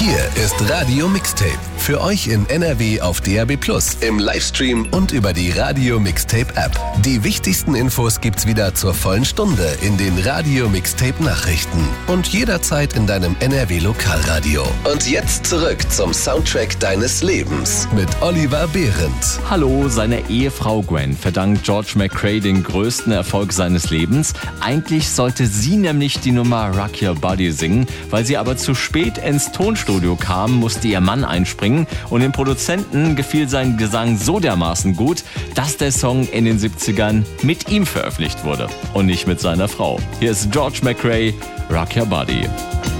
Hier ist Radio Mixtape. Für euch in NRW auf DAB+, im Livestream und über die Radio Mixtape App. Die wichtigsten Infos gibt's wieder zur vollen Stunde in den Radio Mixtape Nachrichten und jederzeit in deinem NRW Lokalradio. Und jetzt zurück zum Soundtrack deines Lebens mit Oliver Behrendt. Hallo, seine Ehefrau Gwen verdankt George McCrae den größten Erfolg seines Lebens. Eigentlich sollte sie nämlich die Nummer Rock Your Body singen, weil sie aber zu spät ins Tonstudio kam, musste ihr Mann einspringen und dem Produzenten gefiel sein Gesang so dermaßen gut, dass der Song in den 70ern mit ihm veröffentlicht wurde und nicht mit seiner Frau. Hier ist George McCrae, Rock Your Body.